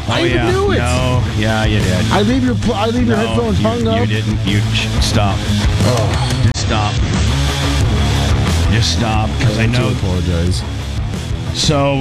I even knew it. No, yeah, you did. I leave your headphones hung up. You didn't. You stop. Oh. Stop. Just stop, because I know. I apologize. So,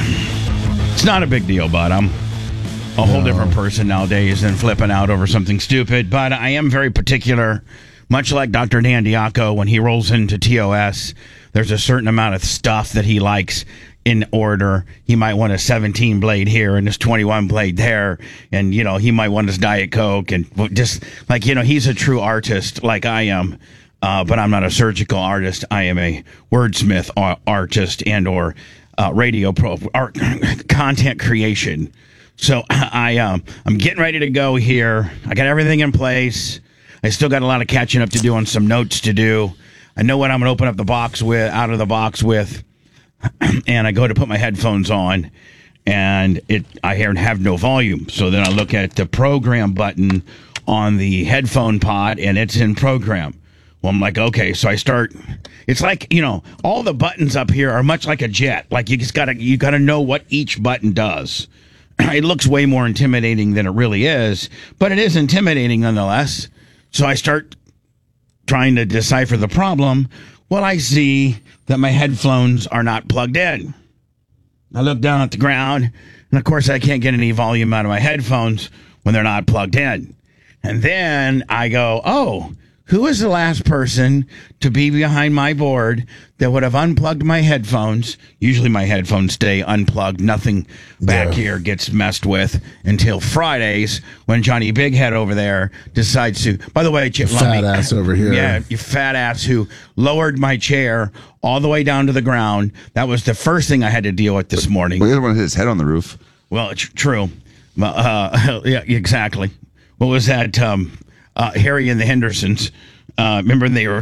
it's not a big deal, but I'm a whole different person nowadays than flipping out over something stupid. But I am very particular, much like Dr. Dan Diaco, when he rolls into TOS, there's a certain amount of stuff that he likes in order. He might want a 17 blade here and his 21 blade there. And, you know, he might want his Diet Coke and just like, you know, he's a true artist like I am. But I'm not a surgical artist. I am a wordsmith artist and or radio art content creation. So I'm getting ready to go here. I got everything in place. I still got a lot of catching up to do on some notes to do. I know what I'm going to open up the box with, out of the box with, and I go to put my headphones on, and I have no volume. So then I look at the program button on the headphone pod, and it's in program. Well, I'm like, okay, so I start. It's like, you know, all the buttons up here are much like a jet. Like you gotta know what each button does. It looks way more intimidating than it really is, but it is intimidating nonetheless. So I start trying to decipher the problem. Well, I see that my headphones are not plugged in. I look down at the ground, and of course I can't get any volume out of my headphones when they're not plugged in. And then I go, oh, who is the last person to be behind my board that would have unplugged my headphones? Usually my headphones stay unplugged. Nothing back here gets messed with until Fridays when Johnny Big Head over there decides to... By the way, fat ass over here. Yeah, you fat ass who lowered my chair all the way down to the ground. That was the first thing I had to deal with this morning. Well, he doesn't want to hit his head on the roof. Well, it's true. Yeah, exactly. What was that... Harry and the Hendersons. Remember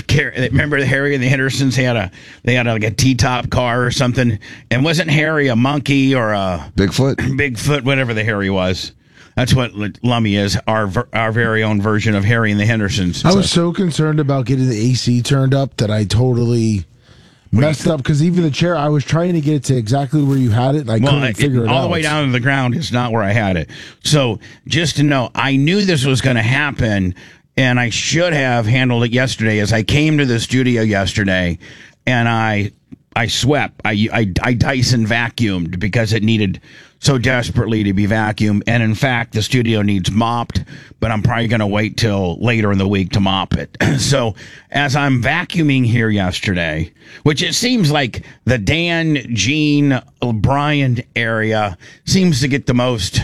Harry and the Hendersons? They had like a T-top car or something. And wasn't Harry a monkey or a Bigfoot, whatever the Harry was. That's what Lummy is. Our very own version of Harry and the Hendersons. I was so concerned about getting the AC turned up that I totally messed up, because even the chair, I was trying to get it to exactly where you had it, and I couldn't figure it out. All the way down to the ground is not where I had it. So just to know, I knew this was going to happen, and I should have handled it yesterday. As I came to the studio yesterday, and I swept, I Dyson vacuumed because it needed so desperately to be vacuumed. And in fact, the studio needs mopped, but I'm probably going to wait till later in the week to mop it. So as I'm vacuuming here yesterday, which it seems like the Dan, Gene, Brian area seems to get the most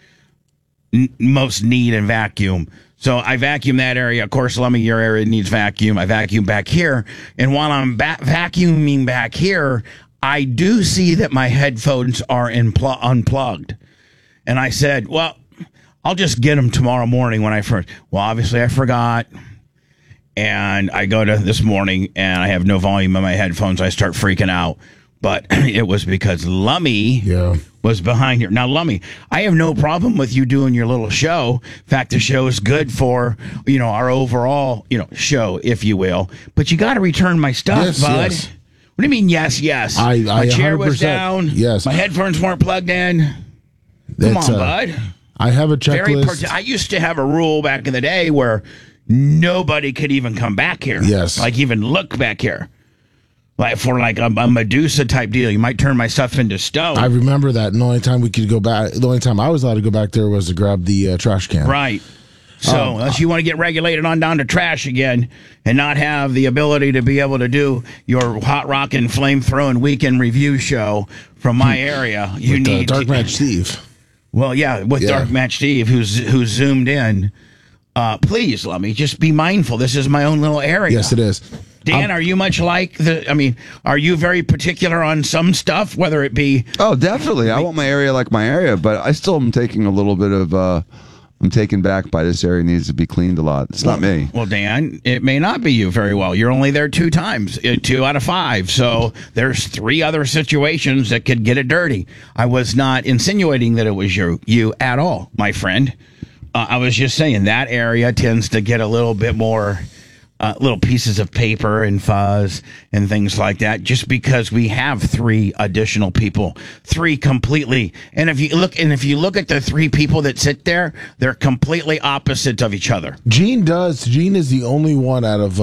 need and vacuum. So I vacuum that area. Of course, Lummy, your area needs vacuum. I vacuum back here. And while I'm vacuuming back here, I do see that my headphones are unplugged. And I said, well, I'll just get them tomorrow morning when I first. Well, obviously I forgot. And I go to this morning and I have no volume in my headphones. I start freaking out. But it was because Lummy was behind here. Now, Lummy, I have no problem with you doing your little show. In fact, the show is good for, you know, our overall, you know, show, if you will. But you got to return my stuff, bud. Yes. What do you mean, yes? My chair was down. Yes. My headphones weren't plugged in. Come on, bud. I have a checklist. I used to have a rule back in the day where nobody could even come back here. Yes. Like, even look back here. Like, for like a Medusa type deal. You might turn my stuff into stone. I remember that. And the only time we could go back, the only time I was allowed to go back there was to grab the trash can. Right. So, unless you want to get regulated on down to trash again and not have the ability to be able to do your hot rockin' flame throwing weekend review show from my area, you need Dark Match Steve. Well, yeah, with Dark Match Steve, who's zoomed in. Please, let me just be mindful. This is my own little area. Yes, it is. Dan, are you much like are you very particular on some stuff, whether it be... Oh, definitely. I want my area like my area, but I still am taking a little bit of... I'm taken back by this area needs to be cleaned a lot. It's not me. Well, Dan, it may not be you very well. You're only there 2 times, 2 out of 5. So there's 3 other situations that could get it dirty. I was not insinuating that it was you at all, my friend. I was just saying that area tends to get a little bit more little pieces of paper and fuzz and things like that, just because we have 3 additional people, 3 completely. And if you look at the 3 people that sit there, they're completely opposites of each other. Gene is the only one out of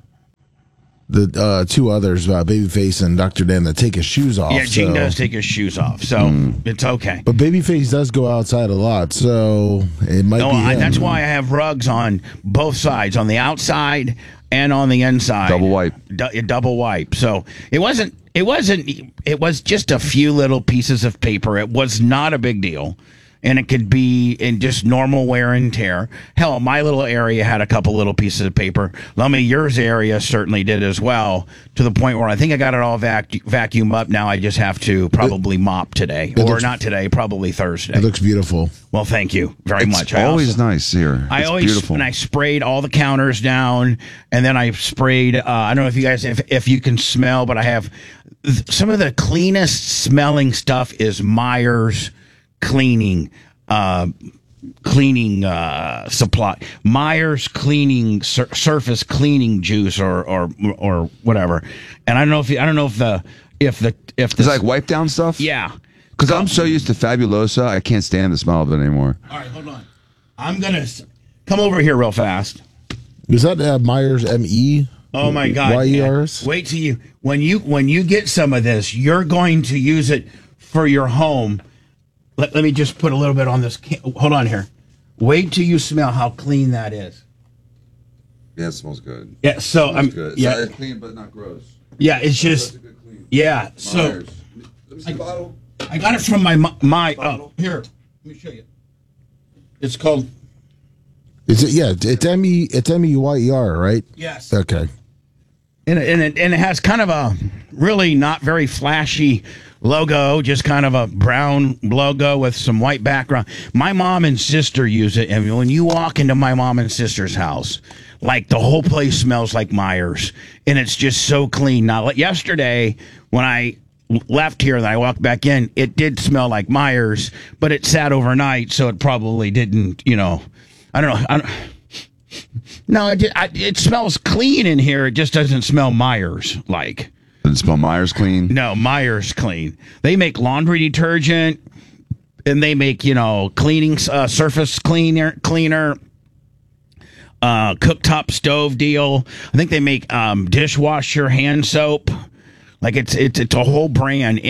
the 2 others, Babyface and Dr. Dan, that take his shoes off. Yeah, Gene does take his shoes off, so it's okay. But Babyface does go outside a lot, so it might be him. That's why I have rugs on both sides, on the outside and on the inside. Double wipe. Double wipe. So it was just a few little pieces of paper. It was not a big deal. And it could be in just normal wear and tear. Hell, my little area had a couple little pieces of paper. Lummy, yours area certainly did as well, to the point where I think I got it all vacuumed up. Now I just have to probably mop today. Not today, probably Thursday. It looks beautiful. Well, thank you very much. It's always nice here. It's beautiful. And I sprayed all the counters down, and then I sprayed, I don't know if you guys, if you can smell, but I have some of the cleanest smelling stuff is Myers cleaning supply, Myers cleaning surface cleaning juice or whatever. And I don't know if it's like wipe down stuff. Yeah, because I'm so used to Fabulosa, I can't stand the smell of it anymore. All right, hold on. I'm gonna come over here real fast. Is that Myers ME? Oh my God! YERs? Wait till you when you get some of this, you're going to use it for your home. Let me just put a little bit on this. Hold on here. Wait till you smell how clean that is. Yeah, it smells good. Yeah, so I'm good. yeah, it's clean but not gross. Yeah, it's just a good clean. Yeah. So Myers. Let me see the bottle. I got it from my here. Let me show you. It's called. Is it? Yeah, it's MEYER, right? Yes. Okay. And it has kind of a really not very flashy logo, just kind of a brown logo with some white background. My mom and sister use it, and when you walk into my mom and sister's house, like the whole place smells like Myers, and it's just so clean. Now, yesterday when I left here and I walked back in, it did smell like Myers, but it sat overnight, so it probably didn't. I don't know. No, it smells clean in here. It just doesn't smell Myers like. Doesn't smell Myers clean? No, Myers clean. They make laundry detergent, and they make cleaning surface cleaner, cooktop stove deal. I think they make dishwasher hand soap. Like it's a whole brand,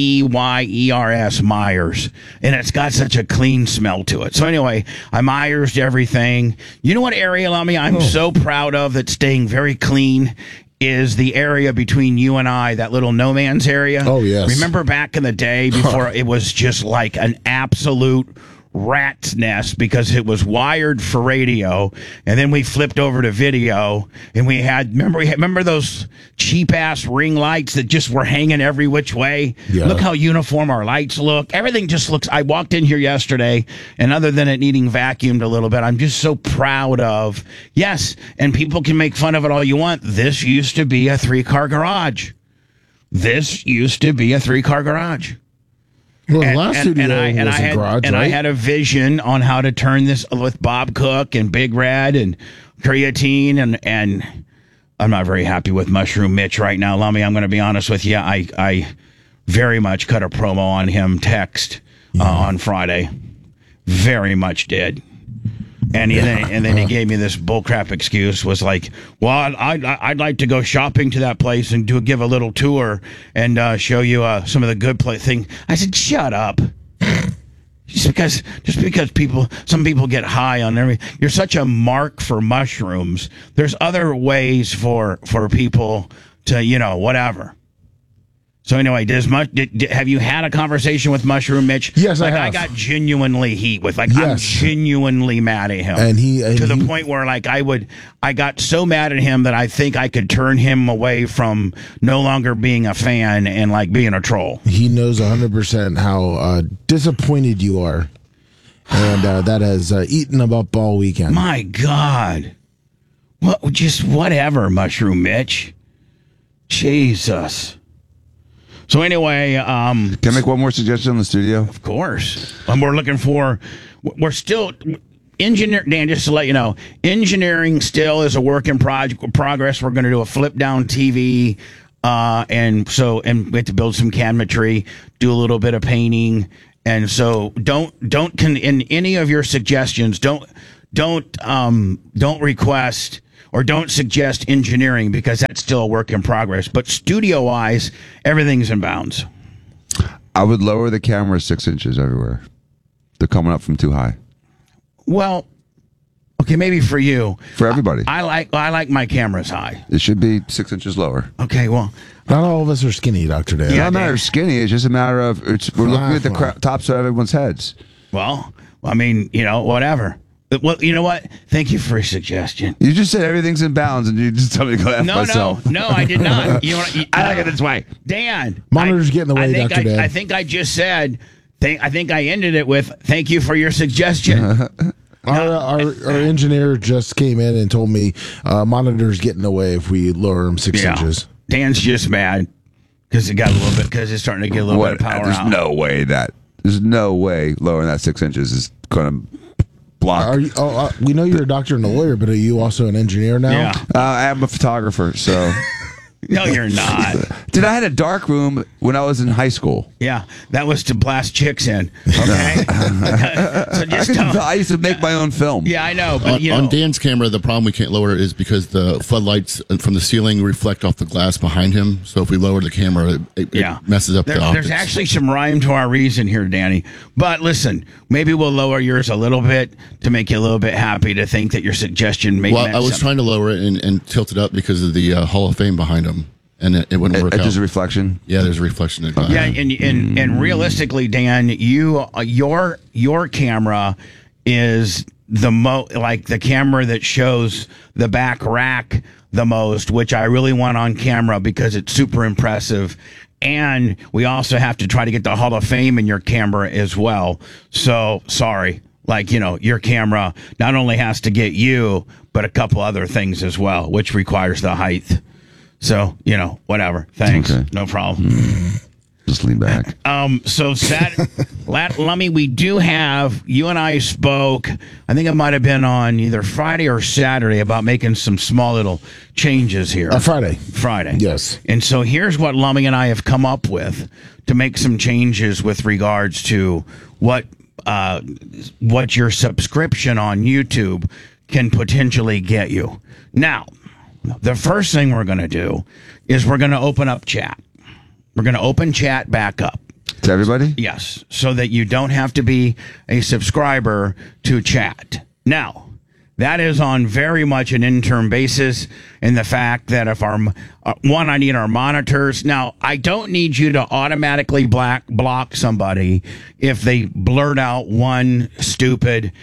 MEYERS, Myers, and it's got such a clean smell to it. So anyway, I Myers everything. You know what area, Lummy, I'm so proud of that's staying very clean is the area between you and I, that little no man's area. Oh yes. Remember back in the day before it was just like an absolute rat's nest because it was wired for radio, and then we flipped over to video, and we had remember those cheap ass ring lights that just were hanging every which way. Yeah. Look how uniform our lights look. Everything just looks. I walked in here yesterday, and other than it needing vacuumed a little bit, I'm just so proud of. Yes, and people can make fun of it all you want. This used to be a 3-car garage. This used to be a 3-car garage. Well, the last studio was a garage, and right? I had a vision on how to turn this with Bob Cook and Big Red and creatine, and I'm not very happy with Mushroom Mitch right now, Lummy. I'm going to be honest with you. I very much cut a promo on him text on Friday. Very much did. And then he gave me this bullcrap excuse. Was like, well, I'd like to go shopping to that place and give a little tour and show you some of the good thing. I said, shut up. Just because some people get high on everything. You're such a mark for mushrooms. There's other ways for people to whatever. So anyway, have you had a conversation with Mushroom Mitch? Yes, I have. I got genuinely heat with I'm genuinely mad at him, and the point where I got so mad at him that I think I could turn him away from no longer being a fan and being a troll. He knows 100% how disappointed you are, and that has eaten him up all weekend. My God, just whatever, Mushroom Mitch. Jesus. So anyway, can I make one more suggestion in the studio? Of course. We're looking for. We're still engineer, Dan, just to let you know, engineering still is a work in progress. We're going to do a flip down TV. And we have to build some cabinetry, do a little bit of painting. And so in any of your suggestions, don't request or don't suggest engineering, because that's still a work in progress. But studio wise, everything's in bounds. I would lower the camera 6 inches everywhere. They're coming up from too high. Well, okay, maybe for you. For everybody. I like my cameras high. It should be 6 inches lower. Okay, well, not all of us are skinny, Dr. Dale. It's not a matter of skinny. It's just a matter of we're looking at the tops of everyone's heads. well, I mean, whatever. Well, you know what? Thank you for your suggestion. You just said everything's in bounds, and you just told me to go F myself. No, I did not. I like it this way. Dan. Monitors get in the way, Dr. Dan. I think I just said, I think I ended it with, thank you for your suggestion. Our engineer just came in and told me monitors get in the way if we lower them 6 inches. Dan's just mad because it got a little bit, because it's starting to get a little bit of power There's out. There's no way lowering that 6 inches is going to block. We know you're a doctor and a lawyer, but are you also an engineer now? Yeah. I am a photographer, so. No, you're not. Dude, I had a dark room when I was in high school. Yeah, that was to blast chicks in. Okay. So just I used to make my own film. Yeah, I know. But on Dan's camera, the problem we can't lower it is because the floodlights from the ceiling reflect off the glass behind him. So if we lower the camera, it messes up the optics. There's actually some rhyme to our reason here, Danny. But listen, maybe we'll lower yours a little bit to make you a little bit happy to think that your suggestion may. Well, I was trying to lower it and tilt it up because of the Hall of Fame behind him. And it wouldn't work out. There's a reflection? Yeah, there's a reflection. In yeah, and realistically, Dan, your camera is like the camera that shows the back rack the most, which I really want on camera because it's super impressive. And we also have to try to get the Hall of Fame in your camera as well. So, sorry. Your camera not only has to get you, but a couple other things as well, which requires the height. So, whatever. Thanks. Okay. No problem. Just lean back. So, Lummy, we do have, you and I spoke, I think it might have been on either Friday or Saturday, about making some small little changes here. Friday. Yes. And so here's what Lummy and I have come up with to make some changes with regards to what your subscription on YouTube can potentially get you. Now, the first thing we're going to do is we're going to open up chat. We're going to open chat back up. To everybody? Yes, so that you don't have to be a subscriber to chat. Now, that is on very much an interim basis in the fact that if I need our monitors. Now, I don't need you to automatically block somebody if they blurt out one stupid,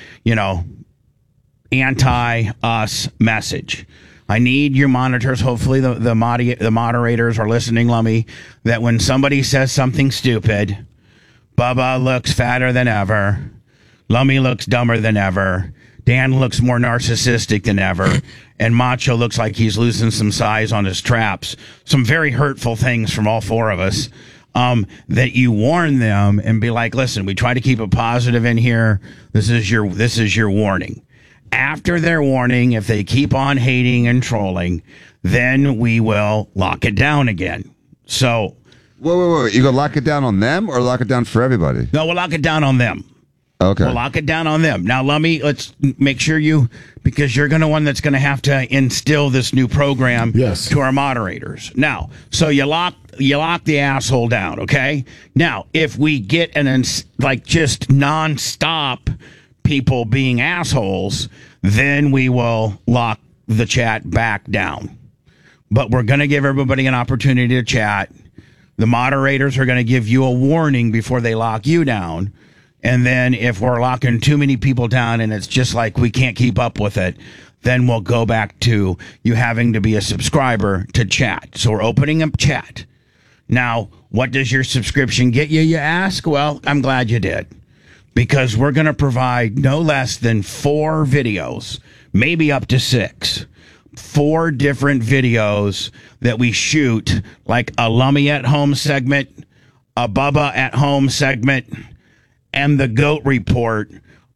anti-us message. I need your monitors. Hopefully the moderators are listening, Lummy, that when somebody says something stupid, Bubba looks fatter than ever, Lummy looks dumber than ever, Dan looks more narcissistic than ever, and Macho looks like he's losing some size on his traps. Some very hurtful things from all four of us. That you warn them and be like, listen, we try to keep it positive in here. This is your warning. After their warning, if they keep on hating and trolling, then we will lock it down again. So, wait. You gonna lock it down on them or lock it down for everybody? No, we'll lock it down on them. Okay. We'll lock it down on them. Now, let's make sure because you're the one that's going to have to instill this new program to our moderators. Now, so you lock the asshole down, okay? Now, if we get just nonstop people being assholes, then we will lock the chat back down. But we're going to give everybody an opportunity to chat. The moderators are going to give you a warning before they lock you down. And then if we're locking too many people down and it's just like we can't keep up with it, then we'll go back to you having to be a subscriber to chat. So we're opening up chat. Now, what does your subscription get you, you ask? Well, I'm glad you did. Because we're going to provide no less than 4 videos, maybe up to 6. 4 different videos that we shoot, like a Lummy at Home segment, a Bubba at Home segment, and the GOAT Report,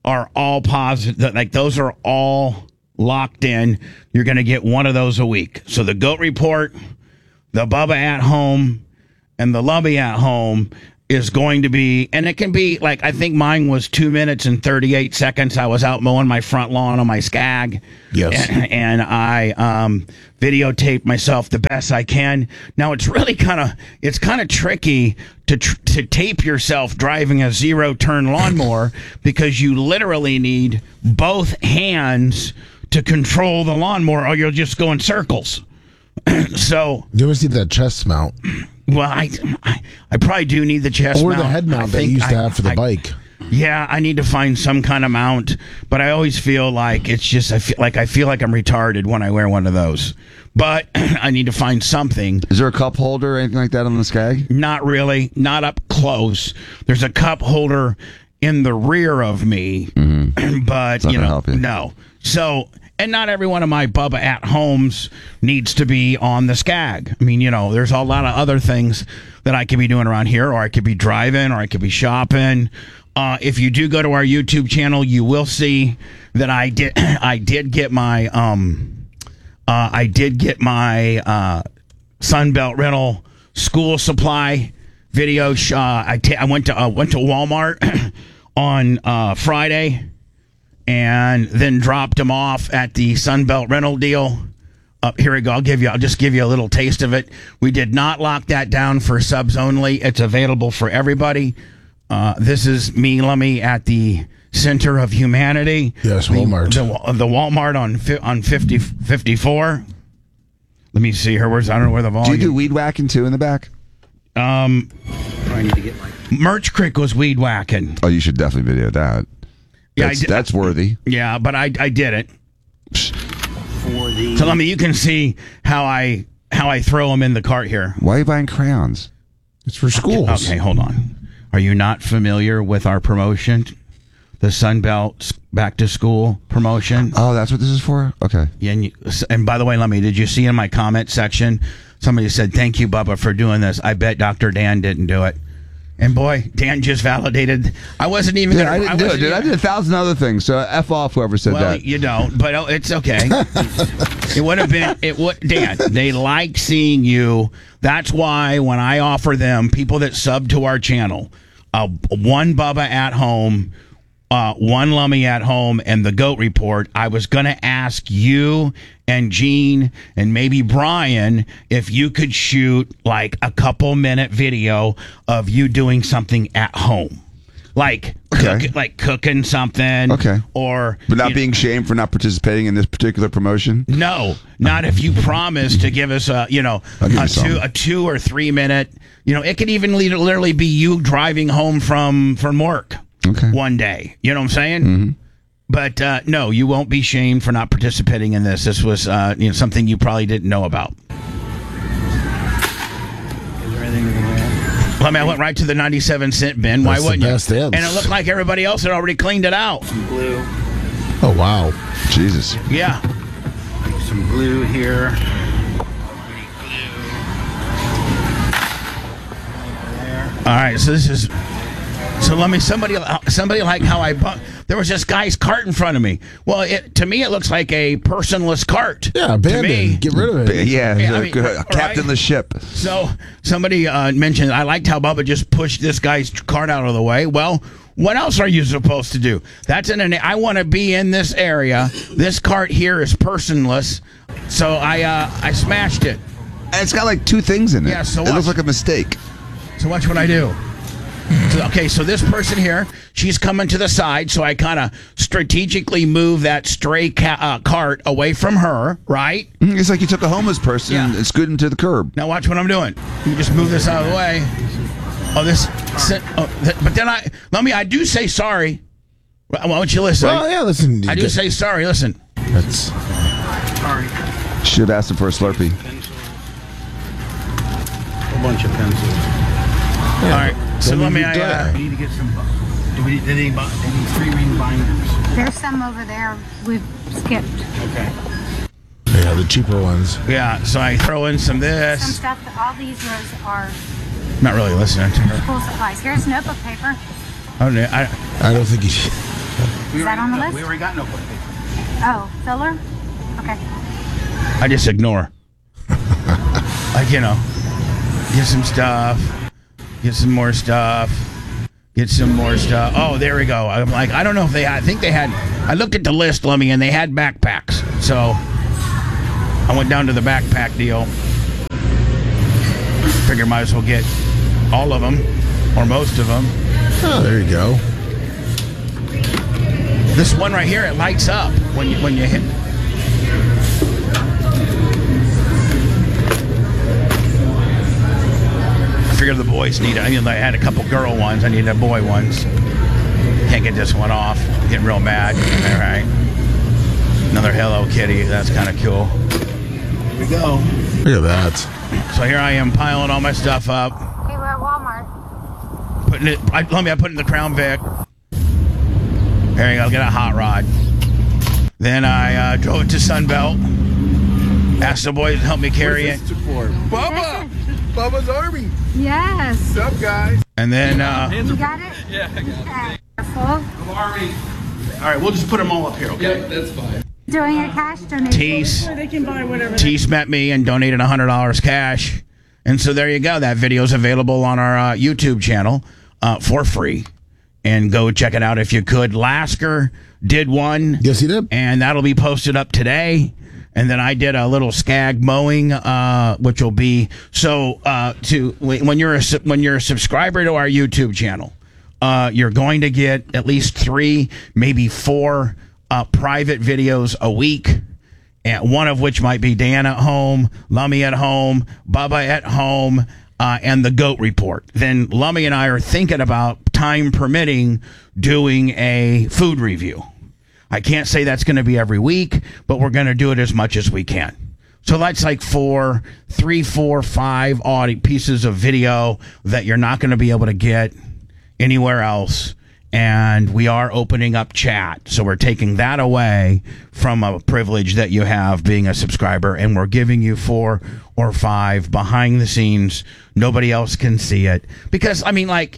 are all positive. Like those are all locked in. You're going to get one of those a week. So the Goat Report, the Bubba at Home, and the Lummy at Home is going to be, and it can be like, I think mine was 2 minutes and 38 seconds. I was out mowing my front lawn on my Skag. Yes. And I videotaped myself the best I can. Now it's really kind of tricky to tape yourself driving a zero-turn lawnmower because you literally need both hands to control the lawnmower or you'll just go in circles. So you ever see that chest mount? Well, I probably do need the chest mount. Or the head mount that you used to have for the bike. Yeah, I need to find some kind of mount, but I always feel like it's just I feel like I'm retarded when I wear one of those. But I need to find something. Is there a cup holder or anything like that on the Skag? Not really, not up close. There's a cup holder in the rear of me, but no. So. And not every one of my Bubba at Homes needs to be on the Skag. I mean, there's a lot of other things that I could be doing around here, or I could be driving, or I could be shopping. If you do go to our YouTube channel, you will see that I did get my Sunbelt Rental school supply video. I went to Walmart on Friday. And then dropped them off at the Sunbelt Rental deal. Here we go. I'll just give you a little taste of it. We did not lock that down for subs only. It's available for everybody. This is me, Lummy, at the center of humanity. Yes, Walmart. The Walmart on 54. Let me see here. I don't know where the volume. Do you do weed whacking too in the back? Probably need to get Merch Creek was weed whacking. Oh, you should definitely video that. That's worthy. Yeah, but I did it. So you can see how I throw them in the cart here. Why are you buying crayons? It's for schools. Okay, hold on. Are you not familiar with our promotion? The Sunbelt Back to School promotion? Oh, that's what this is for? Okay. Yeah, and by the way, did you see in my comment section, somebody said, "Thank you, Bubba, for doing this. I bet Dr. Dan didn't do it." And boy, Dan just validated. I wasn't even. I didn't do it, dude. I did 1,000 other things. So F off whoever said that. Well, you don't, but it's okay. It would have been. Dan. They like seeing you. That's why when I offer them people that sub to our channel, one Bubba at Home, one Lummy at Home, and the Goat Report, I was going to ask you and Gene and maybe Brian if you could shoot like a couple minute video of you doing something at home. Like cooking something. Okay. Or but not being shamed for not participating in this particular promotion? No. Not if you promise to give us a 2 or 3 minute, it could even literally be you driving home from work. Okay. One day. You know what I'm saying? Mm-hmm. But no, you won't be shamed for not participating in this. This was something you probably didn't know about. Is there anything in there? Well, I went right to the 97-cent bin. Why wouldn't you? And it looked like everybody else had already cleaned it out. Some glue. Oh, wow. Jesus. Yeah. Some glue here. All right, so this is... So let me somebody like how I there was this guy's cart in front of me. Well, to me it looks like a personless cart. Yeah, abandoned. Get rid of it. Captain the ship. So somebody mentioned I liked how Bubba just pushed this guy's cart out of the way. Well, what else are you supposed to do? I want to be in this area. This cart here is personless, so I smashed it. And it's got like 2 things in it. Yeah, so it looks like a mistake. So watch what I do. So this person here, she's coming to the side, so I kind of strategically move that stray cart away from her, right? It's like you took a homeless person and scooted him to the curb. Now watch what I'm doing. You just move this out of the way. But then I do say sorry. Why don't you listen? Well, yeah, listen. I do say sorry. Listen. That's sorry. Should have asked him for a Slurpee. A bunch of pencils. Yeah. All right. So let me. We need to get some. Do we need any 3-ring binders? There's some over there. We've skipped. Okay. Yeah, the cheaper ones. Yeah. So I throw in some this. Some stuff. All these rows are. Not really listening to her. School supplies. Here's notebook paper. I don't think you should. Is that on the list? We already got notebook paper. Oh, solar? Okay. I just ignore. Like, get some stuff, get some more stuff, get some more stuff. Oh, there we go. I'm like, I don't know if they had, I think they had, I looked at the list, Lummy, and they had backpacks. So I went down to the backpack deal. Figure might as well get all of them, or most of them. Oh, there you go. This one right here, it lights up when you hit. I figured the boys need it. I had a couple girl ones. I needed a boy ones. Can't get this one off. Getting real mad. All right. Another Hello Kitty. That's kind of cool. Here we go. Look at that. So here I am piling all my stuff up. Okay, we're at Walmart. I put it in the Crown Vic. There you go. Get a hot rod. Then I drove it to Sunbelt. Asked the boys to help me carry it. Bubba! Bubba's Army. Yes. What's up, guys? And then, You got it? Yeah, I got it. Careful. Army. all right, we'll just put them all up here, okay? Yep, that's fine. Doing a cash donation. Tease met me and donated $100 cash. And so there you go. That video is available on our YouTube channel for free. And go check it out if you could. Lasker did one. Yes, he did. And that'll be posted up today. And then I did a little skag mowing, which will be when you're a subscriber to our YouTube channel, you're going to get at least 3, maybe 4 private videos a week. And one of which might be Dan at home, Lummy at home, Bubba at home, and the Goat Report. Then Lummy and I are thinking about, time permitting, doing a food review. I can't say that's going to be every week, but we're going to do it as much as we can. So that's like 3, 4, 5 odd pieces of video that you're not going to be able to get anywhere else. And we are opening up chat. So we're taking that away from a privilege that you have being a subscriber. And we're giving you 4 or 5 behind the scenes. Nobody else can see it. Because, I mean, like,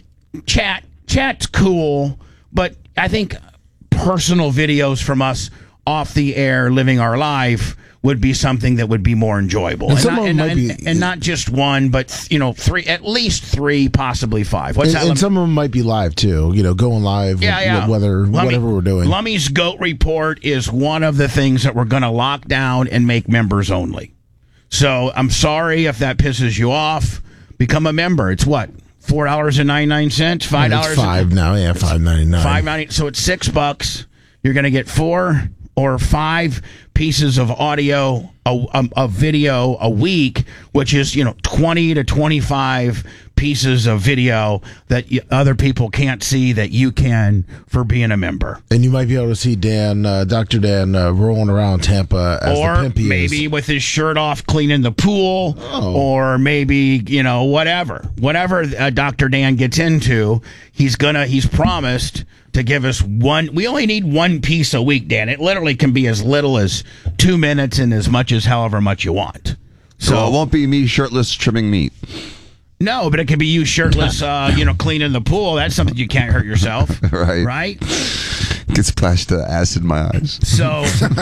chat's cool. But I think personal videos from us off the air living our life would be something that would be more enjoyable. And not just one, but 3, at least 3, possibly 5. What's that? And some of them might be live too, going live, whatever we're doing. Lummy's Goat Report is one of the things that we're going to lock down and make members only. So I'm sorry if that pisses you off. Become a member. It's what? $4.99, $5. It's $5 now, yeah, $5.99. $5.99. So it's $6. You're going to get 4 or 5 pieces of audio, a video a week, which is 20 to 25 pieces of video that other people can't see that you can for being a member. And you might be able to see Dan, Dr. Dan, rolling around Tampa as or the pimp he maybe is. With his shirt off cleaning the pool, or maybe whatever Dr. Dan gets into, he's promised to give us one. We only need one piece a week, Dan. It literally can be as little as 2 minutes and as much as however much you want. So it won't be me shirtless trimming meat. No, but it could be you shirtless, cleaning the pool. That's something you can't hurt yourself. Right? Get splashed acid in my eyes. So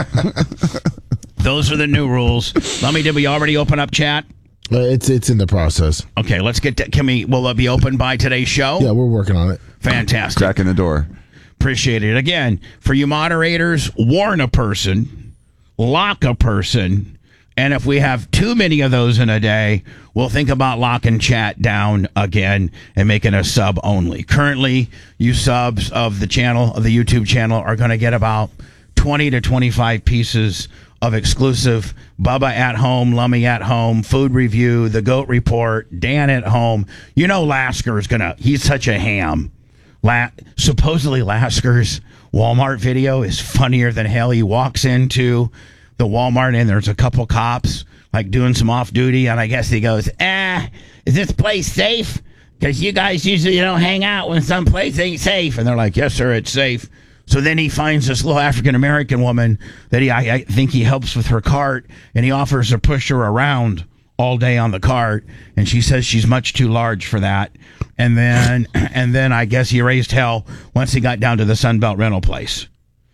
those are the new rules. Did we already open up chat? It's in the process. Okay, let's get to, will it be open by today's show? Yeah, we're working on it. Fantastic. Cracking the door. Appreciate it. Again, for you moderators, warn a person, lock a person, and if we have too many of those in a day, we'll think about locking chat down again and making a sub only. Currently, you subs of the YouTube channel, are going to get about 20 to 25 pieces of exclusive Bubba at home, Lummy at home, food review, the Goat Report, Dan at home. Lasker is he's such a ham. Supposedly Lasker's Walmart video is funnier than hell. He walks into the Walmart and there's a couple cops doing some off duty, and I guess he goes, is this place safe? Because you guys usually don't hang out when some place ain't safe. And they're like, yes, sir, it's safe. So then he finds this little African-American woman that I think he helps with her cart, and he offers to push her around all day on the cart, and she says she's much too large for that. And then I guess he raised hell once he got down to the Sunbelt rental place.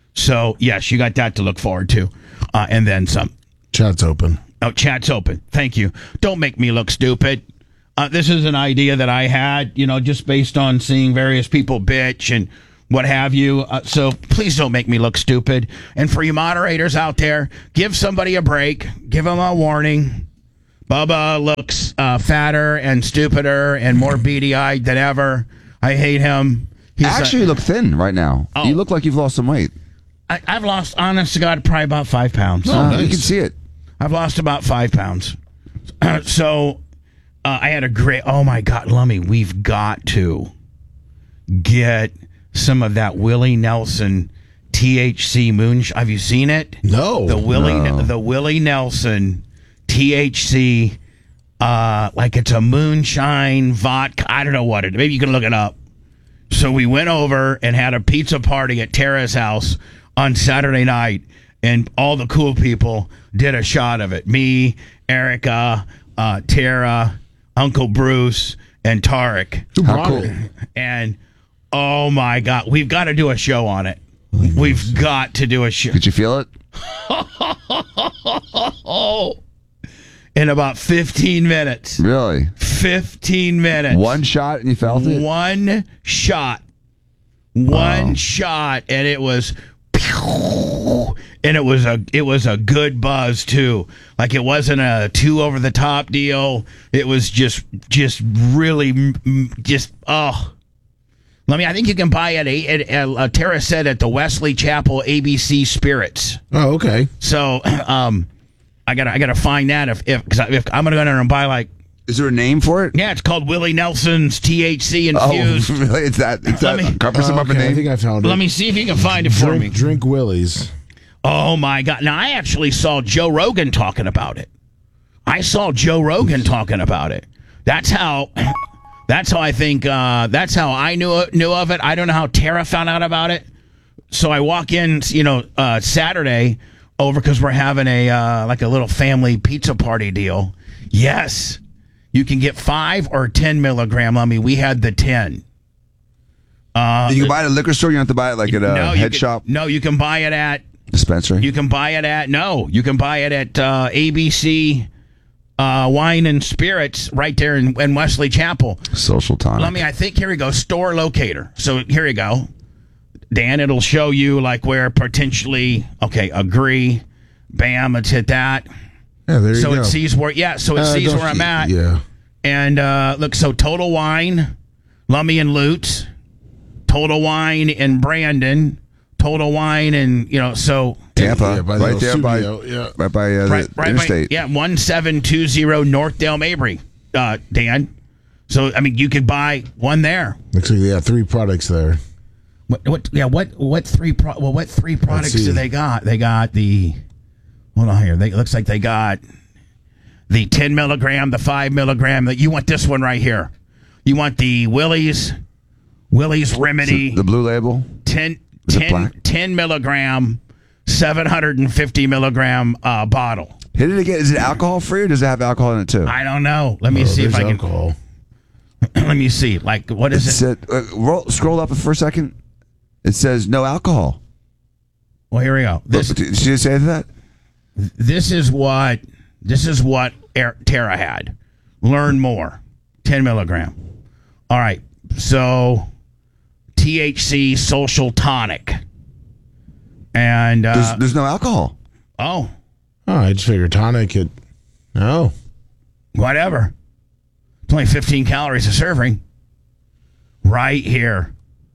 So, yes, you got that to look forward to. And then some. Chat's open. Oh, chat's open. Thank you. Don't make me look stupid. This is an idea that I had, just based on seeing various people bitch and what have you. So please don't make me look stupid. And for you moderators out there, give somebody a break. Give them a warning. Bubba looks fatter and stupider and more beady-eyed than ever. I hate him. Actually, you look thin right now. Oh. You look like you've lost some weight. I've lost, honest to God, probably about 5 pounds. You can see it. I've lost about 5 pounds. So I had a great, oh my God, Lummy, we've got to get some of that Willie Nelson THC moonshine. Have you seen it? No. The Willie Nelson THC, like it's a moonshine vodka. I don't know what it is. Maybe you can look it up. So we went over and had a pizza party at Tara's house on Saturday night, and all the cool people did a shot of it. Me, Erica, Tara, Uncle Bruce, and Tarek. How cool. And oh my God, we've got to do a show on it. We've got to do a show. Did you feel it? In about 15 minutes. Really? 15 minutes. One shot and you felt it? One shot. One shot, and it was, and it was a good buzz too. Like it wasn't a too over the top deal. It was just really oh. I think you can buy it at Tara said at the Wesley Chapel ABC Spirits. Oh, okay. So I gotta find that if I'm gonna go down and buy like. Is there a name for it? Yeah, it's called Willie Nelson's THC infused. Oh, really? It's that covers up a Okay, I name? think I found it. Let me see if you can find it for me. Drink Willie's. Oh my God! Now I actually saw Joe Rogan talking about it. That's how I think. That's how I knew of it. I don't know how Tara found out about it. So I walk in, Saturday over because we're having a like a little family pizza party deal. Yes, you can get 5 or 10 milligram. We had the 10. You can buy it at a liquor store. You don't have to buy it like at a head shop. No, you can buy it at dispensary. You can buy it at ABC Wine and Spirits right there in Wesley Chapel. Social Tonic. I think here we go. Store locator. So here you go, Dan. It'll show you like where potentially. Okay, agree. Bam. Let's hit that. Yeah, there you go. So it sees where. Yeah. So it sees where I'm at. Yeah. And look. So Total Wine, Lummy and Lutz, Total Wine in Brandon, Total Wine and so Tampa, Yeah, by right the there studio, yeah. right by the interstate. 1720 Northdale Mabry, Dan. So you could buy one there. Looks like 3 products there. What three products do they got? They got the hold on here. It looks like they got the 10 milligram, the 5 milligram. You want this one right here. You want the Willie's Remedy. The blue label. 10 milligram, 750 milligram bottle. Hit it again. Is it alcohol free or does it have alcohol in it too? I don't know. Let me see if I can. Alcohol. Let me see. Like, what is it? Scroll up for a second. It says no alcohol. Well, here we go. Did she say that? This is what Tara had. Learn more. 10 milligram. All right. So THC Social Tonic. And there's no alcohol. Oh, I just figured tonic it. No. Whatever. It's only 15 calories a serving. Right here.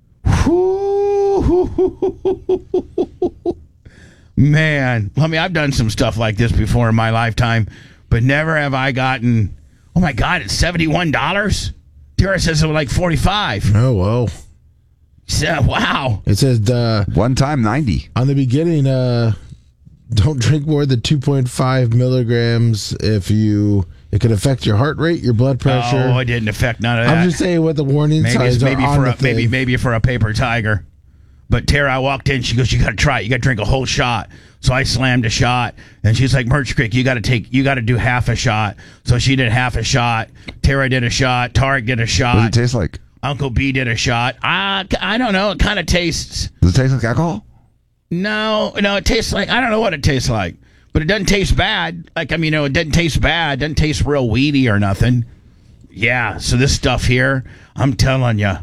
Man, I've done some stuff like this before in my lifetime, but never have I gotten. Oh my God, it's $71. Tara says it was like $45. Oh, well. So, wow. It says one time 90 on the beginning. Don't drink more than 2.5 milligrams it could affect your heart rate, your blood pressure. Oh, it didn't affect none of that. I'm just saying what the warning signs are on the thing. Maybe for a paper tiger. But Tara, I walked in. She goes, "You got to try it. You got to drink a whole shot." So I slammed a shot, and she's like, "Merch Creek, you got to do half a shot." So she did half a shot. Tara did a shot. Tarek did a shot. What does it taste like? Uncle B did a shot. I don't know. It kind of tastes. Does it taste like alcohol? No, it tastes like, I don't know what it tastes like, but it doesn't taste bad. Like, I mean, it doesn't taste bad. It doesn't taste real weedy or nothing. Yeah, so this stuff here, I'm telling you,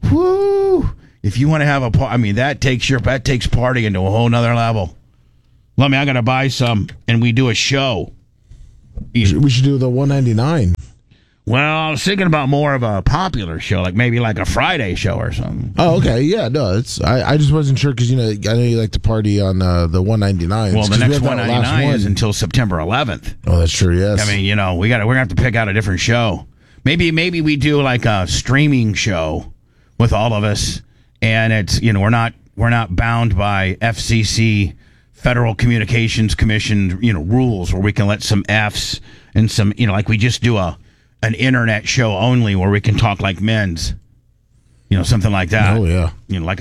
whoo, if you want to have a party, I mean, that takes partying to a whole nother level. Let me, I got to buy some, and we do a show. We should do the 199. Well, I was thinking about more of a popular show, like maybe like a Friday show or something. Oh, okay. Yeah, no, it's I just wasn't sure because, I know you like to party on the 199. Well, the next 199 is until September 11th. Oh, that's true, yes. I mean, we're going to have to pick out a different show. Maybe we do like a streaming show with all of us, and it's, we're not bound by FCC, Federal Communications Commission, rules where we can let some Fs and some, like we just do an internet show only where we can talk like men's, something like that. Oh yeah,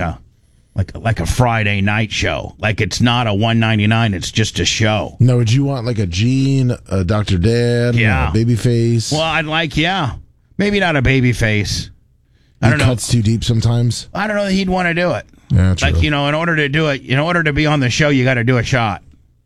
like a Friday night show. Like it's not a 199, it's just a show. No, would you want like a Gene, a Dr. Dan, a Babyface? Well, I'd like maybe not a Babyface. I don't know. Cuts too deep sometimes. I don't know that he'd want to do it. Yeah, true. Like, in order to do it, in order to be on the show, you got to do a shot.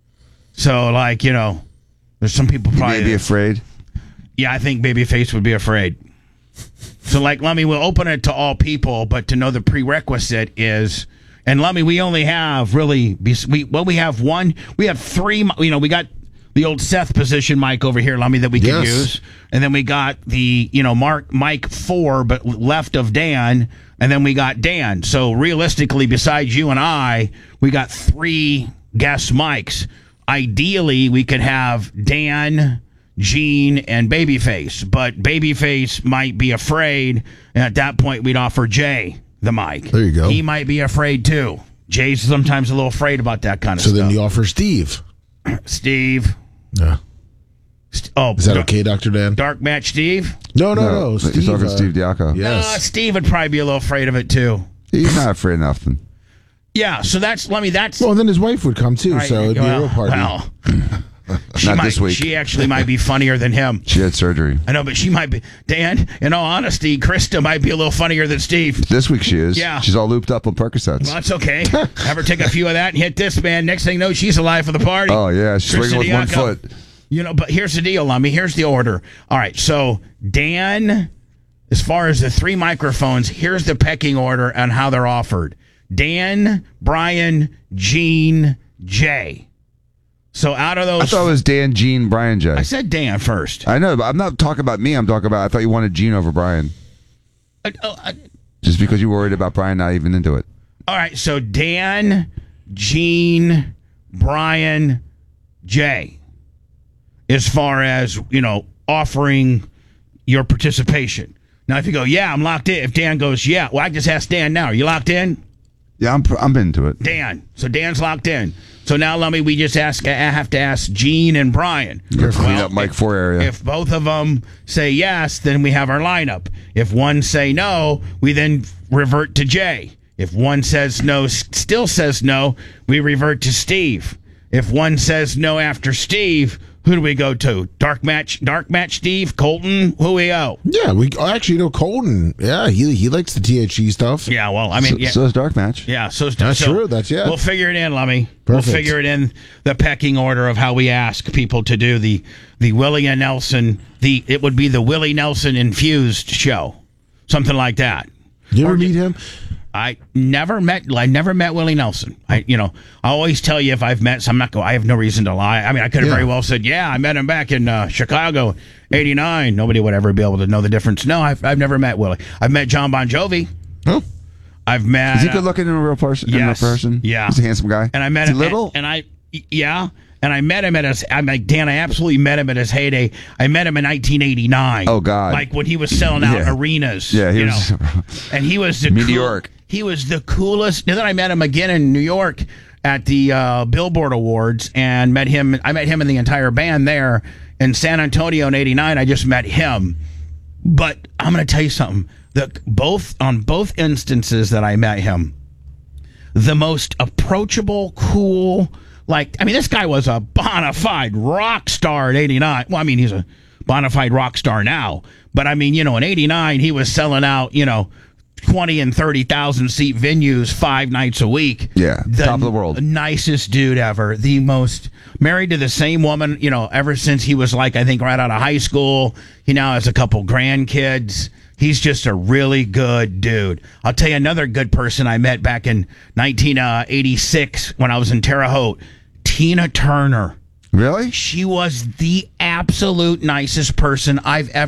So, like, there's some people probably may be afraid. Yeah, I think Babyface would be afraid. So, like, Lummy, we'll open it to all people, but to know the prerequisite is, and Lummy, we only have really, we have three, we got the old Seth position mic over here, Lummy, that we can use. And then we got the, Mike 4, but left of Dan. And then we got Dan. So realistically, besides you and I, we got 3 guest mics. Ideally, we could have Dan, Gene, and Babyface. But Babyface might be afraid. And at that point, we'd offer Jay the mic. There you go. He might be afraid, too. Jay's sometimes a little afraid about that kind of stuff. So then you offer Steve. Steve. Yeah. Oh, is that okay, Dr. Dan? Dark Match Steve? No. Steve, you're talking Steve Diaco. Yes. Steve would probably be a little afraid of it, too. He's not afraid of nothing. Yeah, so that's... Well, then his wife would come, too, so it'd be a real party. Well, this week. She actually might be funnier than him. She had surgery. I know, but she might be... Dan, in all honesty, Krista might be a little funnier than Steve. This week she is. Yeah. She's all looped up on Percocets. Well, that's okay. Have her take a few of that and hit this, man. Next thing you know, she's alive for the party. Oh, yeah. She's swinging with one foot. But here's the deal, Lummy. Here's the order. All right, so Dan, as far as the 3 microphones, here's the pecking order on how they're offered. Dan, Brian, Gene, Jay. So out of those... I thought it was Dan, Gene, Brian, Jay. I said Dan first. I know, but I'm not talking about me. I'm talking about... I thought you wanted Gene over Brian. Just because you were worried about Brian not even into it. All right, so Dan, Gene, Brian, Jay. As far as, offering your participation. Now, if you go, yeah, I'm locked in. If Dan goes, yeah, well, I just asked Dan now. Are you locked in? Yeah, I'm into it. Dan. So Dan's locked in. So now, Lummy, we just have to ask Gene and Brian. Clean up Mike 4 area. If both of them say yes, then we have our lineup. If one say no, we then revert to Jay. If one says no, still says no, we revert to Steve. If one says no after Steve, who do we go to? Dark match Steve? Colton? Who we go? Yeah, we actually know Colton. Yeah, he likes the THE stuff. Yeah, well, I mean... So is Dark Match. Yeah, that's true. We'll figure it in, Lummy. Perfect. We'll figure it in the pecking order of how we ask people to do the Willie and Nelson... It would be the Willie Nelson infused show. Something like that. You ever meet him? I never met Willie Nelson. I always tell you if I've met some, I have no reason to lie. I mean, I could have very well said, yeah, I met him back in Chicago, 89. Nobody would ever be able to know the difference. No, I've never met Willie. I've met John Bon Jovi. Oh. I've met... Is he good looking in a real person? Yes. In real person? Yeah. He's a handsome guy. And I met him... little? And I met him at his... I'm like, Dan, I absolutely met him at his heyday. I met him in 1989. Oh, God. Like when he was selling out arenas. Yeah, he was... And he was the... Meteoric. He was the coolest. Then I met him again in New York at the Billboard Awards and I met him and the entire band there in San Antonio in 89. I just met him. But I'm going to tell you something. On both instances that I met him, the most approachable, cool, this guy was a bona fide rock star at 89. Well, I mean, he's a bona fide rock star now. But I mean, in 89, he was selling out, 20 and 30,000 seat venues 5 nights a week. Yeah, top of the world. Nicest dude ever. The most married to the same woman, ever since he was like, I think right out of high school. He now has a couple grandkids. He's just a really good dude. I'll tell you another good person I met back in 1986 when I was in Terre Haute. Tina Turner. Really? She was the absolute nicest person I've ever